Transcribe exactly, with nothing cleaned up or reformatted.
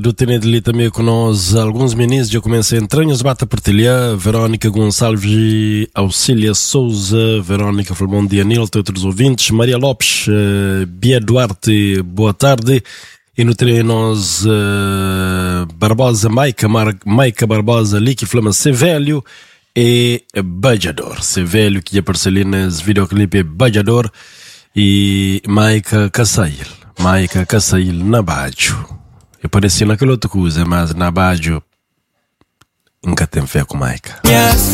do Tenente ali também com nós alguns ministros, já começa entranhas, bata partilhar, Verónica Gonçalves, Auxília Souza, Verónica falou bom dia, Nilton, outros ouvintes, Maria Lopes, uh, Bia Duarte, boa tarde, e no treino nós, uh, Barbosa, Maica, Mar, Maica Barbosa, ali que flama ser velho, e Bajador, ser velho que apareceu ali nos videoclipes Bajador, e Maica Cassail, Maica Cassail na Bajo. Eu parecia naquela outra coisa, mas na Bajo nunca tem fé com Maica. Yes.